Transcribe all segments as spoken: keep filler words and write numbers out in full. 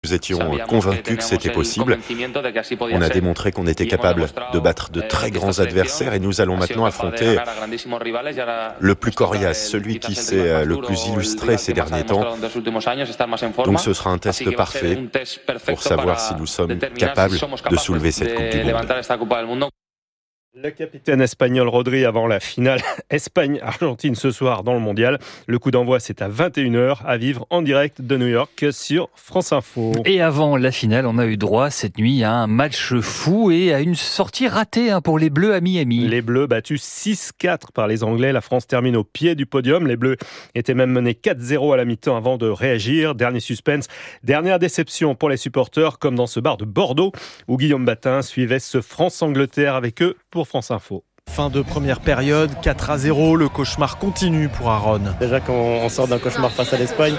nous étions convaincus que c'était possible. On a démontré qu'on était capable de battre de très grands adversaires et nous allons maintenant affronter le plus coriace, celui qui s'est le plus illustré ces derniers temps. Donc ce sera un test parfait pour savoir si nous sommes capables de soulever cette Coupe du Monde. Le capitaine espagnol Rodri avant la finale Espagne-Argentine ce soir dans le Mondial. Le coup d'envoi, c'est à vingt et une heures à vivre en direct de New York sur France Info. Et avant la finale, on a eu droit cette nuit à un match fou et à une sortie ratée hein, pour les Bleus à Miami. Les Bleus battus six quatre par les Anglais. La France termine au pied du podium. Les Bleus étaient même menés quatre zéro à la mi-temps avant de réagir. Dernier suspense, dernière déception pour les supporters, comme dans ce bar de Bordeaux où Guillaume Batin suivait ce France-Angleterre avec eux pour France Info. Fin de première période, quatre à zéro, le cauchemar continue pour Aaron. Déjà quand on sort d'un cauchemar face à l'Espagne,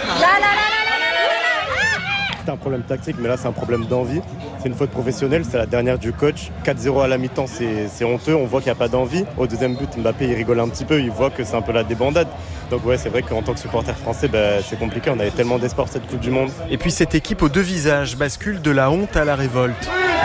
c'est un problème tactique, mais là c'est un problème d'envie. C'est une faute professionnelle, c'est la dernière du coach. quatre zéro à la mi-temps, c'est, c'est honteux, on voit qu'il n'y a pas d'envie. Au deuxième but, Mbappé il rigole un petit peu, il voit que c'est un peu la débandade. Donc ouais, c'est vrai qu'en tant que supporter français, bah, c'est compliqué, on avait tellement d'espoir pour cette Coupe du Monde. Et puis cette équipe aux deux visages bascule de la honte à la révolte.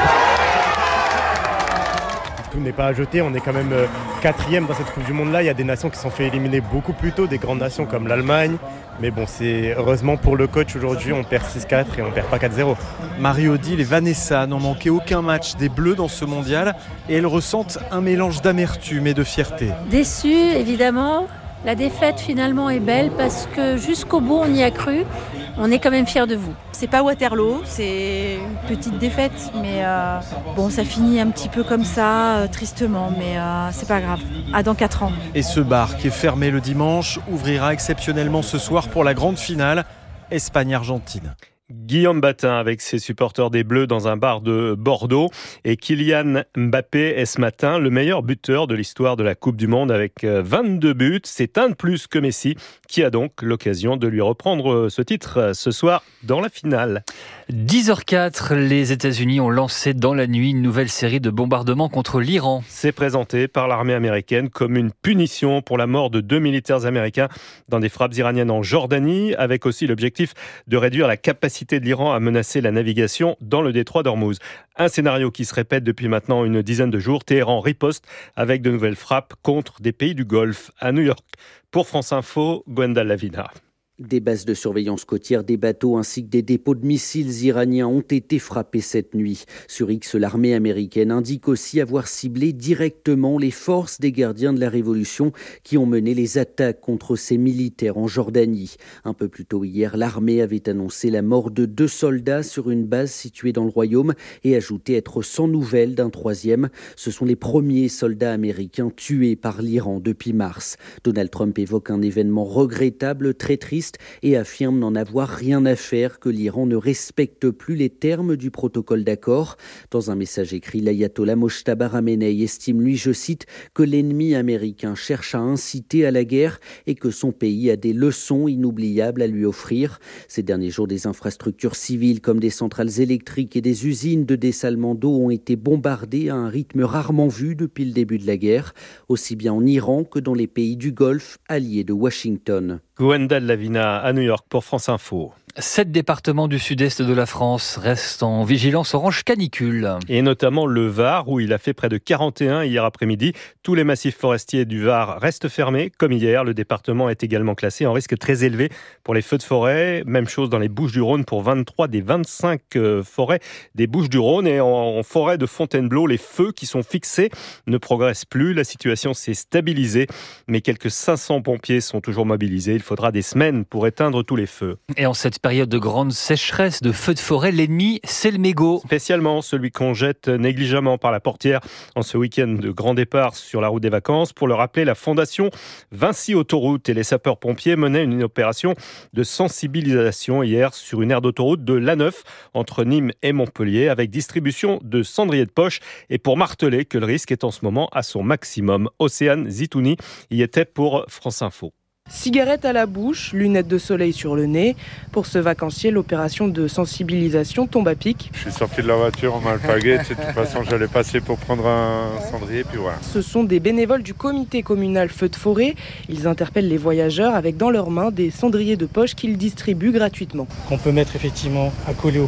Tout n'est pas à jeter, on est quand même quatrième dans cette Coupe du Monde-là. Il y a des nations qui se sont fait éliminer beaucoup plus tôt, des grandes nations comme l'Allemagne. Mais bon, c'est heureusement pour le coach aujourd'hui, on perd six quatre et on perd pas quatre zéro. Marie-Odile et Vanessa n'ont manqué aucun match des Bleus dans ce mondial et elles ressentent un mélange d'amertume et de fierté. Déçue, évidemment. La défaite finalement est belle parce que jusqu'au bout on y a cru. On est quand même fiers de vous. C'est pas Waterloo, c'est une petite défaite, mais euh, bon, ça finit un petit peu comme ça, euh, tristement, mais euh, c'est pas grave. À dans quatre ans. Et ce bar qui est fermé le dimanche ouvrira exceptionnellement ce soir pour la grande finale Espagne-Argentine. Guillaume Batin avec ses supporters des Bleus dans un bar de Bordeaux et Kylian Mbappé est ce matin le meilleur buteur de l'histoire de la Coupe du Monde avec vingt-deux buts. C'est un de plus que Messi qui a donc l'occasion de lui reprendre ce titre ce soir dans la finale. dix heures quatre, les États-Unis ont lancé dans la nuit une nouvelle série de bombardements contre l'Iran. C'est présenté par l'armée américaine comme une punition pour la mort de deux militaires américains dans des frappes iraniennes en Jordanie, avec aussi l'objectif de réduire la capacité de l'Iran à menacer la navigation dans le détroit d'Ormuz. Un scénario qui se répète depuis maintenant une dizaine de jours. Téhéran riposte avec de nouvelles frappes contre des pays du Golfe. À New York, pour France Info, Gwenda Lavina. Des bases de surveillance côtière, des bateaux ainsi que des dépôts de missiles iraniens ont été frappés cette nuit. Sur X, l'armée américaine indique aussi avoir ciblé directement les forces des gardiens de la Révolution qui ont mené les attaques contre ces militaires en Jordanie. Un peu plus tôt hier, l'armée avait annoncé la mort de deux soldats sur une base située dans le royaume et ajouté être sans nouvelles d'un troisième. Ce sont les premiers soldats américains tués par l'Iran depuis mars. Donald Trump évoque un événement regrettable, très triste, et affirme n'en avoir rien à faire, que l'Iran ne respecte plus les termes du protocole d'accord. Dans un message écrit, l'ayatollah Mojtaba Khamenei estime, lui, je cite, que l'ennemi américain cherche à inciter à la guerre et que son pays a des leçons inoubliables à lui offrir. Ces derniers jours, des infrastructures civiles comme des centrales électriques et des usines de dessalement d'eau ont été bombardées à un rythme rarement vu depuis le début de la guerre, aussi bien en Iran que dans les pays du Golfe, alliés de Washington. Gwenda Lavina à New York pour France Info. Sept départements du sud-est de la France restent en vigilance orange canicule. Et notamment le Var, où il a fait près de quarante et un hier après-midi. Tous les massifs forestiers du Var restent fermés. Comme hier, le département est également classé en risque très élevé pour les feux de forêt. Même chose dans les Bouches-du-Rhône pour vingt-trois des vingt-cinq euh, forêts des Bouches-du-Rhône. Et en, en forêt de Fontainebleau, les feux qui sont fixés ne progressent plus. La situation s'est stabilisée, mais quelques cinq cents pompiers sont toujours mobilisés. Il faudra des semaines pour éteindre tous les feux. Et en cette période de grande sécheresse, de feux de forêt, l'ennemi, c'est le mégot. Spécialement celui qu'on jette négligemment par la portière en ce week-end de grand départ sur la route des vacances. Pour le rappeler, la fondation Vinci Autoroute et les sapeurs-pompiers menaient une opération de sensibilisation hier sur une aire d'autoroute de l'A neuf entre Nîmes et Montpellier avec distribution de cendriers de poche et pour marteler que le risque est en ce moment à son maximum. Océane Zitouni y était pour France Info. Cigarette à la bouche, lunettes de soleil sur le nez. Pour ce vacancier, l'opération de sensibilisation tombe à pic. Je suis sorti de la voiture en alpaguet. De toute façon, j'allais passer pour prendre un cendrier, puis voilà. Ce sont des bénévoles du comité communal Feux de forêt. Ils interpellent les voyageurs avec dans leurs mains des cendriers de poche qu'ils distribuent gratuitement. Qu'on peut mettre effectivement à coller au paquet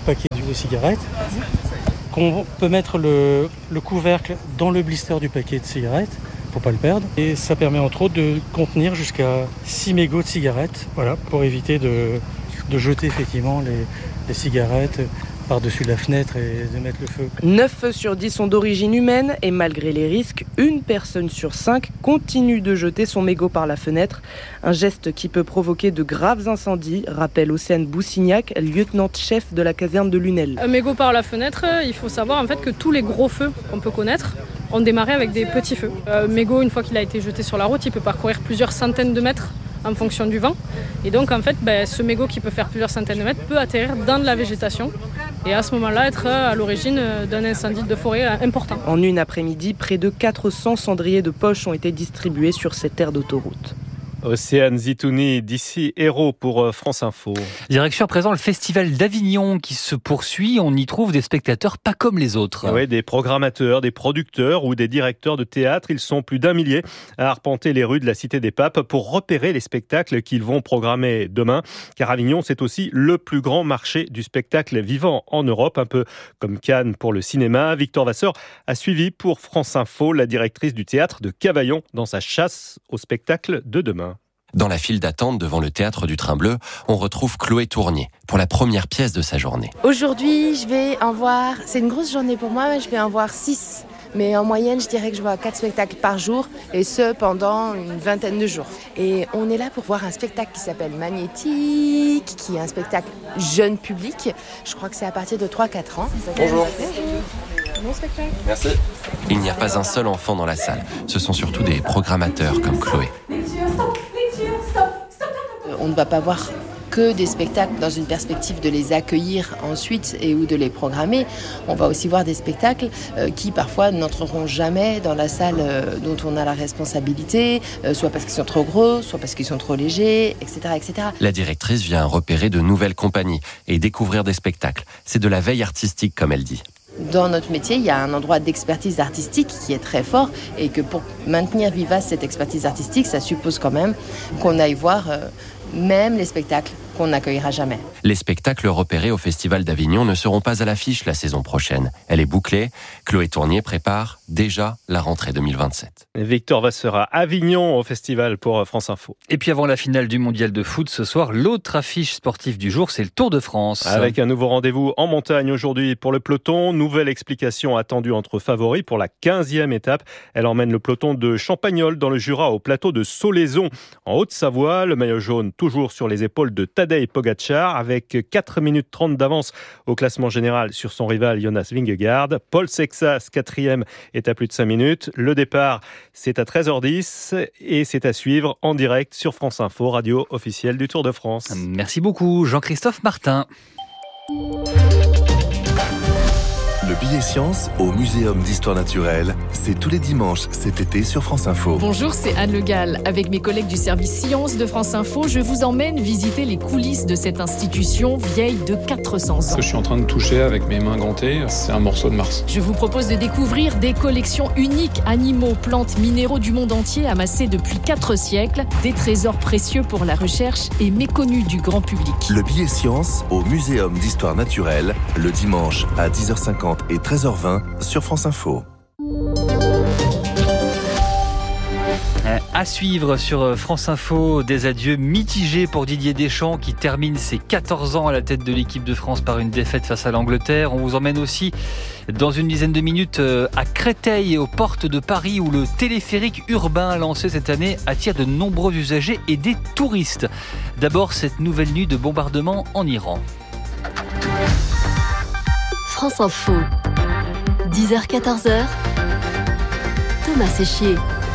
de cigarettes, qu'on peut mettre le, le couvercle dans le blister du paquet de cigarettes pour pas le perdre. Et ça permet entre autres de contenir jusqu'à six mégots de cigarettes, voilà, pour éviter de, de jeter effectivement les, les cigarettes par-dessus la fenêtre et de mettre le feu. neuf feux sur dix sont d'origine humaine et malgré les risques, une personne sur cinq continue de jeter son mégot par la fenêtre. Un geste qui peut provoquer de graves incendies, rappelle Océane Boussignac, lieutenant-chef de la caserne de Lunel. Un mégot par la fenêtre, il faut savoir en fait que tous les gros feux qu'on peut connaître ont démarré avec des petits feux. Un mégot, une fois qu'il a été jeté sur la route, il peut parcourir plusieurs centaines de mètres en fonction du vent. Et donc en fait, ben, ce mégot qui peut faire plusieurs centaines de mètres peut atterrir dans de la végétation et à ce moment-là être à l'origine d'un incendie de forêt important. En une après-midi, près de quatre cents cendriers de poche ont été distribués sur cette aire d'autoroute. Océane Zitouni, d'ici Hérault pour France Info. Direction à présent le Festival d'Avignon qui se poursuit. On y trouve des spectateurs pas comme les autres. Oui, des programmateurs, des producteurs ou des directeurs de théâtre. Ils sont plus d'un millier à arpenter les rues de la Cité des Papes pour repérer les spectacles qu'ils vont programmer demain. Car Avignon, c'est aussi le plus grand marché du spectacle vivant en Europe, un peu comme Cannes pour le cinéma. Victor Vasseur a suivi pour France Info la directrice du théâtre de Cavaillon dans sa chasse au spectacle de demain. Dans la file d'attente devant le théâtre du Train Bleu, on retrouve Chloé Tournier pour la première pièce de sa journée. Aujourd'hui, je vais en voir, c'est une grosse journée pour moi, mais je vais en voir six. Mais en moyenne, je dirais que je vois quatre spectacles par jour, et ce, pendant une vingtaine de jours. Et on est là pour voir un spectacle qui s'appelle Magnétique, qui est un spectacle jeune public. Je crois que c'est à partir de trois à quatre ans. Bonjour. Bon spectacle. Merci. Il n'y a pas un seul enfant dans la salle. Ce sont surtout des programmateurs comme Chloé. On ne va pas voir que des spectacles dans une perspective de les accueillir ensuite et ou de les programmer. On va aussi voir des spectacles euh, qui parfois n'entreront jamais dans la salle euh, dont on a la responsabilité, euh, soit parce qu'ils sont trop gros, soit parce qu'ils sont trop légers, et cetera, et cetera. La directrice vient repérer de nouvelles compagnies et découvrir des spectacles. C'est de la veille artistique, comme elle dit. Dans notre métier, il y a un endroit d'expertise artistique qui est très fort et que pour maintenir vivace cette expertise artistique, ça suppose quand même qu'on aille voir euh, même les spectacles qu'on n'accueillera jamais. Les spectacles repérés au Festival d'Avignon ne seront pas à l'affiche la saison prochaine. Elle est bouclée. Chloé Tournier prépare déjà la rentrée deux mille vingt-sept. Victor Vasseur à Avignon au Festival pour France Info. Et puis avant la finale du mondial de foot ce soir, l'autre affiche sportive du jour, c'est le Tour de France. Avec un nouveau rendez-vous en montagne aujourd'hui pour le peloton. Nouvelle explication attendue entre favoris pour la quinzième étape. Elle emmène le peloton de Champagnole dans le Jura au plateau de Solaizon en Haute-Savoie. Le maillot jaune toujours sur les épaules de Tadej Pogačar avec quatre minutes trente d'avance au classement général sur son rival Jonas Vingegaard. Paul Sexas, quatrième, est à plus de cinq minutes. Le départ, c'est à treize heures dix et c'est à suivre en direct sur France Info, radio officielle du Tour de France. Merci beaucoup Jean-Christophe Martin. Le billet science au Muséum d'Histoire Naturelle, c'est tous les dimanches cet été sur France Info. Bonjour, c'est Anne Le Gall. Avec mes collègues du service sciences de France Info, je vous emmène visiter les coulisses de cette institution vieille de quatre cents ans. Ce que je suis en train de toucher avec mes mains gantées, c'est un morceau de Mars. Je vous propose de découvrir des collections uniques, animaux, plantes, minéraux du monde entier amassés depuis quatre siècles, des trésors précieux pour la recherche et méconnus du grand public. Le billet science au Muséum d'Histoire Naturelle, le dimanche à dix heures cinquante et treize heures vingt sur France Info. À suivre sur France Info, des adieux mitigés pour Didier Deschamps qui termine ses quatorze ans à la tête de l'équipe de France par une défaite face à l'Angleterre. On vous emmène aussi dans une dizaine de minutes à Créteil et aux portes de Paris où le téléphérique urbain lancé cette année attire de nombreux usagers et des touristes. D'abord, cette nouvelle nuit de bombardement en Iran. France Info, dix heures quatorze heures, Thomas Séchier.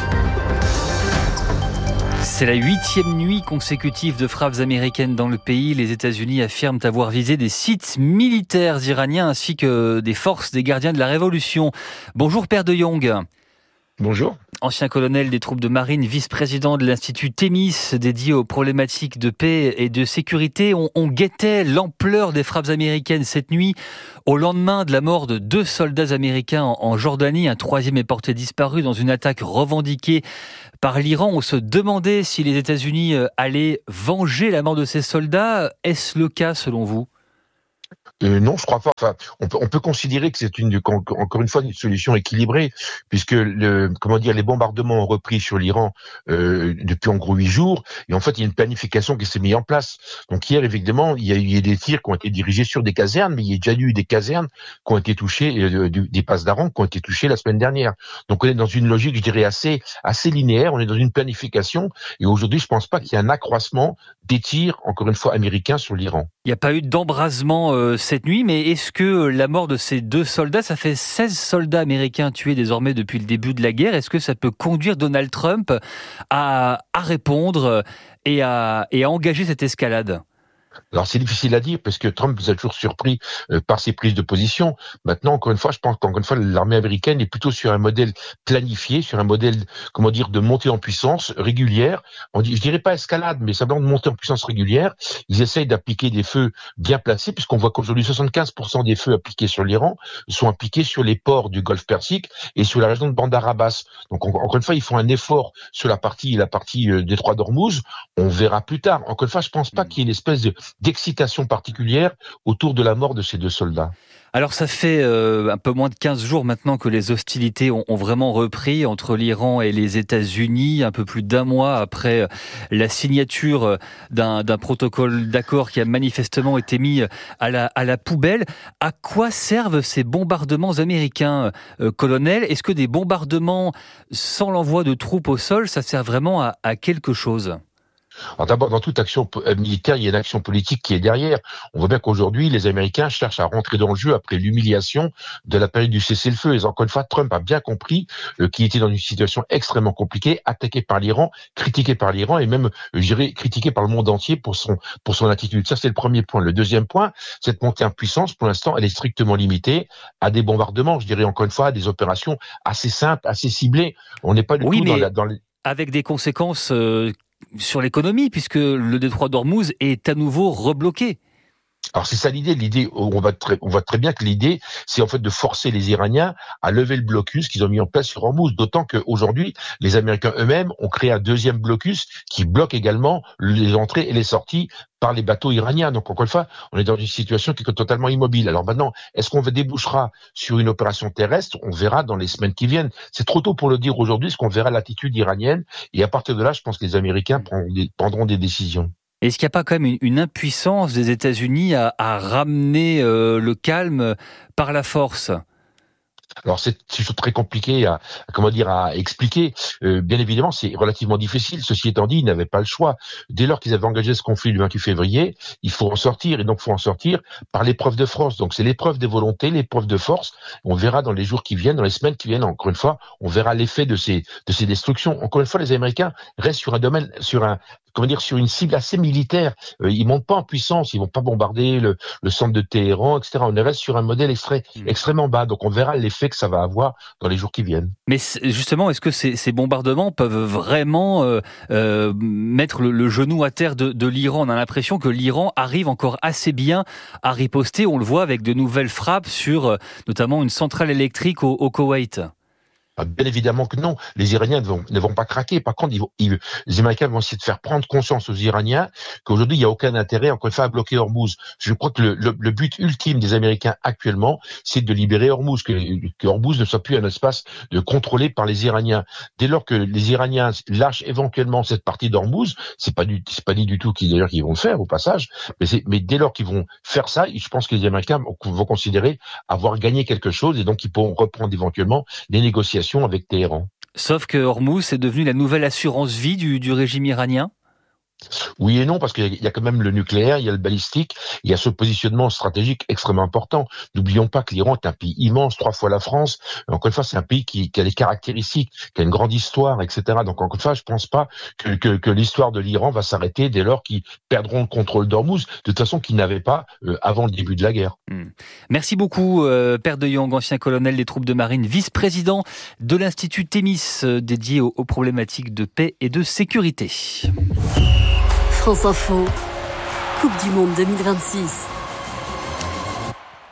C'est la huitième nuit consécutive de frappes américaines dans le pays. Les États-Unis affirment avoir visé des sites militaires iraniens ainsi que des forces des gardiens de la Révolution. Bonjour Père de Jong. Bonjour. Ancien colonel des troupes de marine, vice-président de l'Institut Thémis dédié aux problématiques de paix et de sécurité. On, on guettait l'ampleur des frappes américaines cette nuit. Au lendemain de la mort de deux soldats américains en, en Jordanie, un troisième est porté disparu dans une attaque revendiquée par l'Iran. On se demandait si les États-Unis allaient venger la mort de ces soldats. Est-ce le cas selon vous ? Euh, non, je crois pas. Enfin, on peut, on peut considérer que c'est une, encore une fois, une solution équilibrée, puisque le, comment dire, les bombardements ont repris sur l'Iran euh, depuis en gros huit jours, et en fait, il y a une planification qui s'est mise en place. Donc hier, évidemment, il y a eu des tirs qui ont été dirigés sur des casernes, mais il y a déjà eu des casernes qui ont été touchées, euh, des passes d'Aran qui ont été touchées la semaine dernière. Donc on est dans une logique, je dirais, assez, assez linéaire. On est dans une planification, et aujourd'hui, je pense pas qu'il y ait un accroissement des tirs, encore une fois, américains sur l'Iran. Il n'y a pas eu d'embrasement euh, cette nuit, mais est-ce que la mort de ces deux soldats, ça fait seize soldats américains tués désormais depuis le début de la guerre, est-ce que ça peut conduire Donald Trump à, à répondre et à, et à engager cette escalade ? Alors c'est difficile à dire parce que Trump nous a toujours surpris euh, par ses prises de position. Maintenant, encore une fois, je pense qu'encore une fois, l'armée américaine est plutôt sur un modèle planifié, sur un modèle, comment dire, de montée en puissance régulière. On dit, je dirais pas escalade, mais simplement de montée en puissance régulière. Ils essayent d'appliquer des feux bien placés, puisqu'on voit qu'aujourd'hui soixante-quinze pour cent des feux appliqués sur l'Iran sont appliqués sur les ports du Golfe Persique et sur la région de Bandar Abbas. Donc encore une fois, ils font un effort sur la partie, la partie euh, détroit d'Ormuz. On verra plus tard. Encore une fois, je pense pas qu'il y ait une espèce de d'excitation particulière autour de la mort de ces deux soldats. Alors ça fait euh, un peu moins de quinze jours maintenant que les hostilités ont, ont vraiment repris entre l'Iran et les États-Unis, un peu plus d'un mois après la signature d'un, d'un protocole d'accord qui a manifestement été mis à la, à la poubelle. À quoi servent ces bombardements américains, euh, colonel ? Est-ce que des bombardements sans l'envoi de troupes au sol, ça sert vraiment à, à quelque chose ? Alors d'abord, dans toute action militaire, il y a une action politique qui est derrière. On voit bien qu'aujourd'hui, les Américains cherchent à rentrer dans le jeu après l'humiliation de la période du cessez-le-feu. Et encore une fois, Trump a bien compris euh, qu'il était dans une situation extrêmement compliquée, attaqué par l'Iran, critiqué par l'Iran et même, je dirais, critiqué par le monde entier pour son pour son attitude. Ça, c'est le premier point. Le deuxième point, cette montée en puissance, pour l'instant, elle est strictement limitée à des bombardements. Je dirais encore une fois, à des opérations assez simples, assez ciblées. On n'est pas du oui, tout mais dans la dans les... avec des conséquences euh... sur l'économie, puisque le détroit d'Ormuz est à nouveau rebloqué. Alors c'est ça l'idée. L'idée, on voit très, on voit très bien que l'idée, c'est en fait de forcer les Iraniens à lever le blocus qu'ils ont mis en place sur Hormuz. D'autant qu'aujourd'hui, les Américains eux-mêmes ont créé un deuxième blocus qui bloque également les entrées et les sorties par les bateaux iraniens. Donc encore une fois, on est dans une situation qui est totalement immobile. Alors maintenant, est-ce qu'on débouchera sur une opération terrestre ? On verra dans les semaines qui viennent. C'est trop tôt pour le dire aujourd'hui, parce qu'on verra l'attitude iranienne. Et à partir de là, je pense que les Américains prendront des, prendront des décisions. Est-ce qu'il n'y a pas quand même une, une impuissance des États-Unis à, à ramener euh, le calme par la force ? Alors c'est toujours très compliqué à, à comment dire à expliquer. Euh, bien évidemment, c'est relativement difficile. Ceci étant dit, ils n'avaient pas le choix. Dès lors qu'ils avaient engagé ce conflit le vingt-huit février, il faut en sortir et donc il faut en sortir par l'épreuve de force. Donc c'est l'épreuve des volontés, l'épreuve de force. On verra dans les jours qui viennent, dans les semaines qui viennent. Encore une fois, on verra l'effet de ces de ces destructions. Encore une fois, les Américains restent sur un domaine, sur un comment dire, sur une cible assez militaire. Euh, ils montent pas en puissance, ils vont pas bombarder le, le centre de Téhéran, et cetera. On reste sur un modèle extrait, mmh. extrêmement bas. Donc on verra l'effet que ça va avoir dans les jours qui viennent. Mais justement, est-ce que ces, ces bombardements peuvent vraiment euh, euh, mettre le, le genou à terre de, de l'Iran ? On a l'impression que l'Iran arrive encore assez bien à riposter. On le voit avec de nouvelles frappes sur euh, notamment une centrale électrique au, au Koweït. Bien évidemment que non, les Iraniens ne vont, ne vont pas craquer. Par contre, ils vont, ils, les Américains vont essayer de faire prendre conscience aux Iraniens qu'aujourd'hui, il n'y a aucun intérêt, encore une fois, à bloquer Hormuz. Je crois que le, le, le but ultime des Américains actuellement, c'est de libérer Hormuz, que, que Hormuz ne soit plus un espace de, contrôlé par les Iraniens. Dès lors que les Iraniens lâchent éventuellement cette partie d'Hormuz, c'est pas du, c'est pas dit du tout qu'ils, d'ailleurs, qu'ils vont le faire au passage, mais, c'est, mais dès lors qu'ils vont faire ça, je pense que les Américains vont considérer avoir gagné quelque chose et donc ils pourront reprendre éventuellement les négociations avec Téhéran. Sauf que Hormuz est devenu la nouvelle assurance vie du, du régime iranien ? Oui et non, parce qu'il y a quand même le nucléaire, il y a le balistique, il y a ce positionnement stratégique extrêmement important. N'oublions pas que l'Iran est un pays immense, trois fois la France. Encore une fois, c'est un pays qui, qui a des caractéristiques, qui a une grande histoire, et cetera. Donc encore une fois, je pense pas que, que, que l'histoire de l'Iran va s'arrêter dès lors qu'ils perdront le contrôle d'Hormuz, de toute façon qu'ils n'avaient pas euh, avant le début de la guerre. Mmh. Merci beaucoup, euh, Père de Jong, ancien colonel des troupes de marine, vice-président de l'Institut Thémis, euh, dédié aux, aux problématiques de paix et de sécurité. France Info, Coupe du Monde deux mille vingt-six.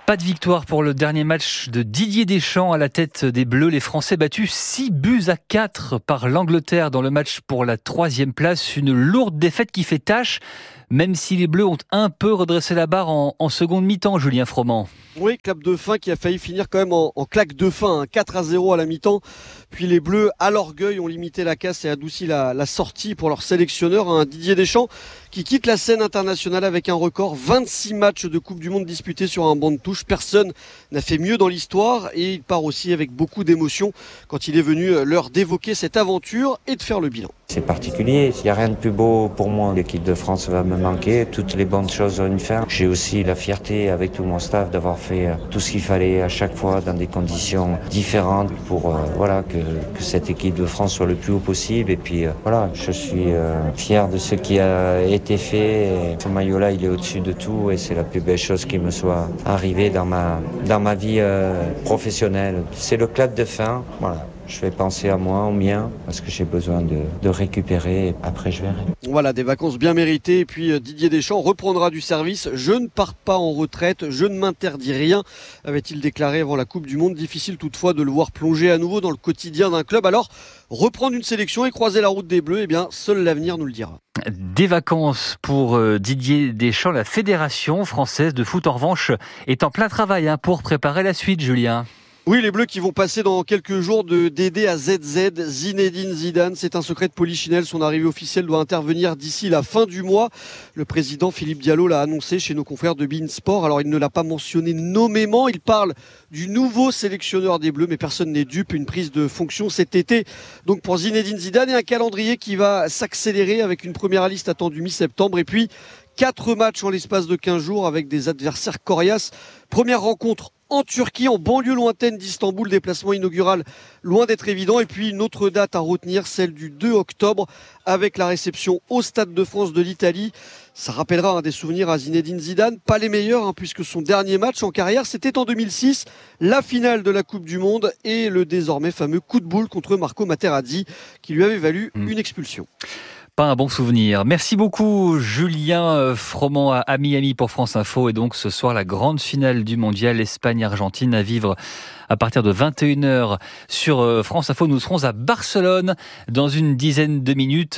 Pas de victoire pour le dernier match de Didier Deschamps à la tête des Bleus. Les Français battus six buts à quatre par l'Angleterre dans le match pour la troisième place. Une lourde défaite qui fait tâche, même si les Bleus ont un peu redressé la barre en, en seconde mi-temps, Julien Froment. Oui, clap de fin qui a failli finir quand même en, en claque de fin, hein, quatre à zéro à la mi-temps. Puis les Bleus, à l'orgueil, ont limité la casse et adouci la, la sortie pour leur sélectionneur, hein, Didier Deschamps, qui quitte la scène internationale avec un record, vingt-six matchs de Coupe du Monde disputés sur un banc de touche. Personne n'a fait mieux dans l'histoire et il part aussi avec beaucoup d'émotion quand il est venu l'heure d'évoquer cette aventure et de faire le bilan. C'est particulier, il n'y a rien de plus beau pour moi. L'équipe de France va me manquer, toutes les bonnes choses vont me faire. J'ai aussi la fierté avec tout mon staff d'avoir fait tout ce qu'il fallait à chaque fois dans des conditions différentes pour euh, voilà, que, que cette équipe de France soit le plus haut possible. Et puis euh, voilà, je suis euh, fier de ce qui a été fait. Et ce maillot-là, il est au-dessus de tout et c'est la plus belle chose qui me soit arrivée dans ma, dans ma vie euh, professionnelle. C'est le clap de fin, voilà. Je vais penser à moi, au mien, parce que j'ai besoin de, de récupérer et après je verrai. Voilà, des vacances bien méritées. Et puis Didier Deschamps reprendra du service. Je ne pars pas en retraite, je ne m'interdis rien, avait-il déclaré avant la Coupe du Monde. Difficile toutefois de le voir plonger à nouveau dans le quotidien d'un club. Alors, reprendre une sélection et croiser la route des Bleus, eh bien, seul l'avenir nous le dira. Des vacances pour Didier Deschamps. La Fédération française de foot, en revanche, est en plein travail hein, pour préparer la suite, Julien. Oui, les Bleus qui vont passer dans quelques jours de Dédé à Z Z, Zinedine Zidane. C'est un secret de polichinelle. Son arrivée officielle doit intervenir d'ici la fin du mois. Le président Philippe Diallo l'a annoncé chez nos confrères de beIN Sport. Alors, il ne l'a pas mentionné nommément. Il parle du nouveau sélectionneur des Bleus, mais personne n'est dupe. Une prise de fonction cet été. Donc, pour Zinedine Zidane et un calendrier qui va s'accélérer avec une première liste attendue mi-septembre. Et puis, quatre matchs en l'espace de quinze jours avec des adversaires coriaces. Première rencontre en Turquie, en banlieue lointaine d'Istanbul, déplacement inaugural loin d'être évident. Et puis une autre date à retenir, celle du deux octobre, avec la réception au Stade de France de l'Italie. Ça rappellera hein, des souvenirs à Zinedine Zidane, pas les meilleurs, hein, puisque son dernier match en carrière, c'était en deux mille six, la finale de la Coupe du Monde et le désormais fameux coup de boule contre Marco Materazzi, qui lui avait valu mmh. une expulsion. Pas un bon souvenir. Merci beaucoup Julien Froment à Miami pour France Info. Et donc ce soir, la grande finale du mondial Espagne-Argentine à vivre à partir de vingt et une heures sur France Info. Nous serons à Barcelone dans une dizaine de minutes.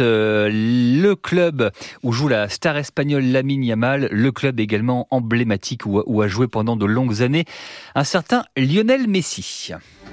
Le club où joue la star espagnole Lamine Yamal, le club également emblématique où a joué pendant de longues années un certain Lionel Messi.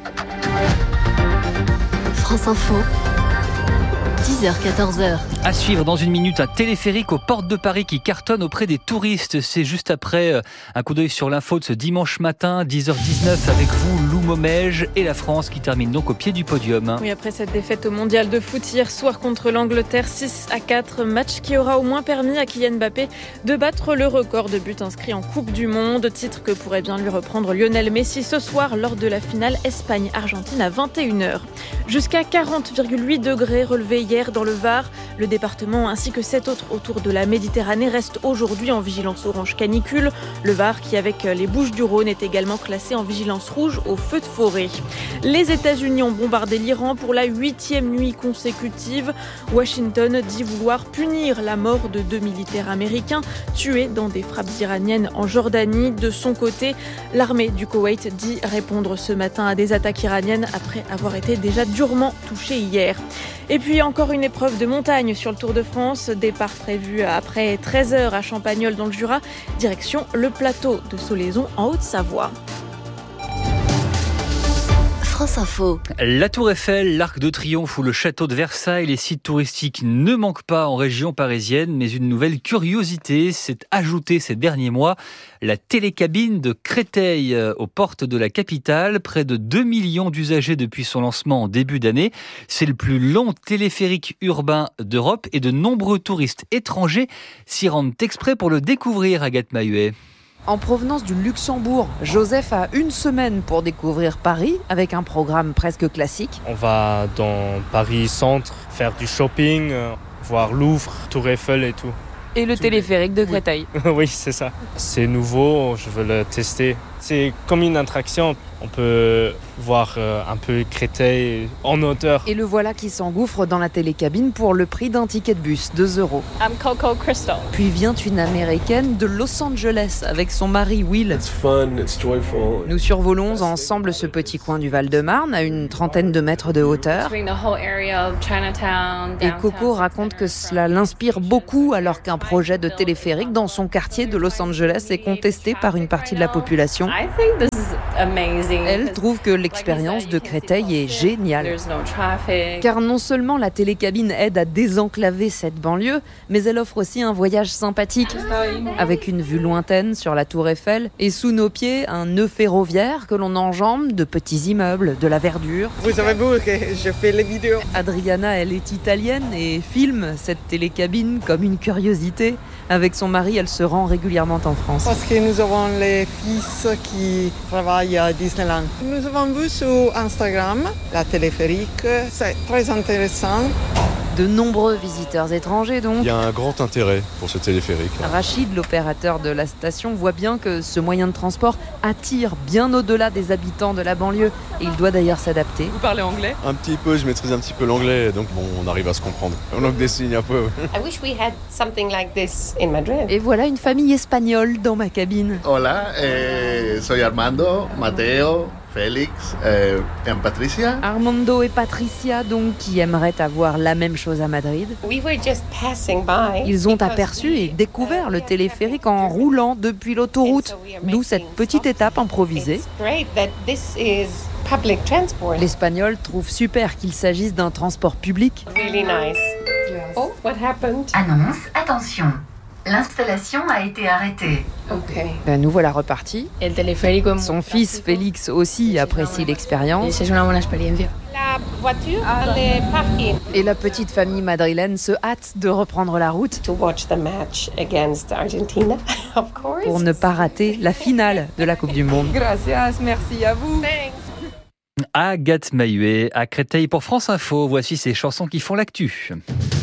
France Info. dix heures quatorze heures. À suivre dans une minute, un téléphérique aux portes de Paris qui cartonne auprès des touristes. C'est juste après un coup d'œil sur l'info de ce dimanche matin, dix heures dix-neuf avec vous, Lou Momège et la France qui termine donc au pied du podium. Oui, après cette défaite au mondial de foot hier soir contre l'Angleterre, six à quatre, match qui aura au moins permis à Kylian Mbappé de battre le record de buts inscrits en Coupe du Monde, titre que pourrait bien lui reprendre Lionel Messi ce soir lors de la finale Espagne-Argentine à vingt et une heures. Jusqu'à quarante virgule huit degrés relevés hier dans le Var. Le département ainsi que sept autres autour de la Méditerranée restent aujourd'hui en vigilance orange canicule. Le Var qui avec les Bouches-du-Rhône est également classé en vigilance rouge au feu de forêt. Les États-Unis ont bombardé l'Iran pour la huitième nuit consécutive. Washington dit vouloir punir la mort de deux militaires américains tués dans des frappes iraniennes en Jordanie. De son côté, l'armée du Koweït dit répondre ce matin à des attaques iraniennes après avoir été déjà durement touchée hier. Et puis encore une épreuve de montagne sur le Tour de France. Départ prévu après treize heures à Champagnole dans le Jura. Direction le plateau de Solaison en Haute-Savoie. France Info. La Tour Eiffel, l'Arc de Triomphe ou le Château de Versailles, les sites touristiques ne manquent pas en région parisienne, mais une nouvelle curiosité s'est ajoutée ces derniers mois. La télécabine de Créteil aux portes de la capitale, près de deux millions d'usagers depuis son lancement en début d'année. C'est le plus long téléphérique urbain d'Europe et de nombreux touristes étrangers s'y rendent exprès pour le découvrir, Agathe Mahuet. En provenance du Luxembourg, Joseph a une semaine pour découvrir Paris avec un programme presque classique. On va dans Paris Centre, faire du shopping, voir Louvre, Tour Eiffel et tout. Et le tout téléphérique les... de Créteil. Oui, oui, c'est ça. C'est nouveau, je veux le tester. C'est comme une attraction. On peut voir euh, un peu Créteil en hauteur. Et le voilà qui s'engouffre dans la télécabine pour le prix d'un ticket de bus, deux euros. I'm Coco Crystal. Puis vient une Américaine de Los Angeles avec son mari Will. It's fun, it's joyful. Nous survolons ensemble ce petit coin du Val-de-Marne à une trentaine de mètres de hauteur. Et Coco raconte que cela l'inspire beaucoup alors qu'un projet de téléphérique dans son quartier de Los Angeles est contesté par une partie de la population. Elle trouve que l'expérience de Créteil est géniale. Car non seulement la télécabine aide à désenclaver cette banlieue, mais elle offre aussi un voyage sympathique, avec une vue lointaine sur la Tour Eiffel et sous nos pieds un nœud ferroviaire que l'on enjambe de petits immeubles, de la verdure. Vous savez vous que je fais les vidéos. Adriana, elle est italienne et filme cette télécabine comme une curiosité. Avec son mari, elle se rend régulièrement en France. Parce que nous avons les fils qui travaillent à Disneyland. Nous avons vu sur Instagram la téléphérique, c'est très intéressant. De nombreux visiteurs étrangers donc. Il y a un grand intérêt pour ce téléphérique. Rachid, l'opérateur de la station, voit bien que ce moyen de transport attire bien au-delà des habitants de la banlieue. Et il doit d'ailleurs s'adapter. Vous parlez anglais ? Un petit peu, je maîtrise un petit peu l'anglais, donc bon, on arrive à se comprendre. On langue des signes un peu. I wish we had something like this in Madrid. Et voilà une famille espagnole dans ma cabine. Hola, eh, soy Armando, Mateo, Félix euh, et Patricia. Armando et Patricia, donc, qui aimeraient avoir la même chose à Madrid. We were just passing by. Ils ont aperçu et découvert le téléphérique en roulant depuis l'autoroute, d'où cette petite étape improvisée. L'Espagnol trouve super qu'il s'agisse d'un transport public. Really nice. Oh, what happened? Annonce, attention. L'installation a été arrêtée. Okay. Ben, nous voilà repartis. El teleférico. Son fils Félix aussi apprécie l'expérience. C'est une bonne expérience. La voiture, elle est parquée. Et la petite famille madrilène se hâte de reprendre la route. To watch the match against Argentina, of course. Pour ne pas rater la finale de la Coupe du Monde. Gracias, merci à vous. Thanks. Agathe Mahuet à Créteil pour France Info. Voici ces chansons qui font l'actu.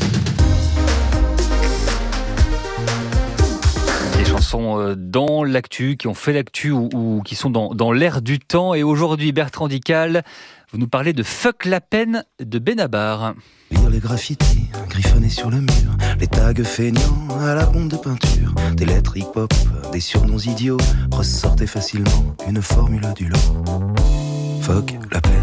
Chansons dans l'actu, qui ont fait l'actu ou, ou qui sont dans, dans l'air du temps. Et aujourd'hui, Bertrand Dical, vous nous parlez de Fuck la peine de Benabar. Lire les graffitis griffonnés sur le mur, les tags feignants à la bombe de peinture, des lettres hip-hop, des surnoms idiots, ressortaient facilement une formule du lot. Fuck la peine.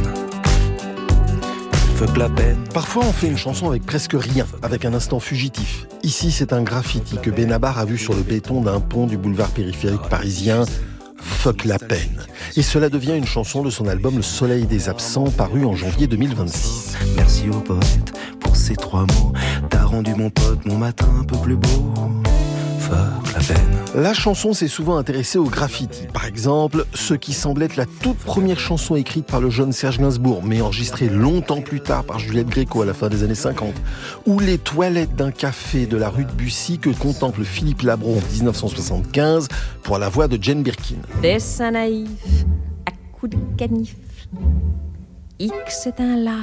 Fuck la peine. Parfois on fait une chanson avec presque rien, avec un instant fugitif. Ici c'est un graffiti que Benabar a vu sur le béton d'un pont du boulevard périphérique parisien. Fuck la peine. Et cela devient une chanson de son album Le Soleil des Absents, paru en janvier deux mille vingt-six. Merci au poète pour ces trois mots. T'as rendu mon pote mon matin un peu plus beau. Fuck la peine. La chanson s'est souvent intéressée au graffiti. Par exemple, ce qui semble être la toute première chanson écrite par le jeune Serge Gainsbourg, mais enregistrée longtemps plus tard par Juliette Gréco à la fin des années cinquante. Ou les toilettes d'un café de la rue de Bussy que contemple Philippe Labro en dix-neuf cent soixante-quinze pour la voix de Jane Birkin. Dessin naïf, à coups de canif. X est un lâche.